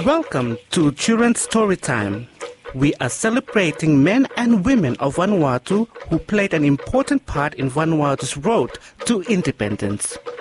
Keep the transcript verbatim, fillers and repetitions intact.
Welcome to Children's Storytime. We are celebrating men and women of Vanuatu who played an important part in Vanuatu's road to independence.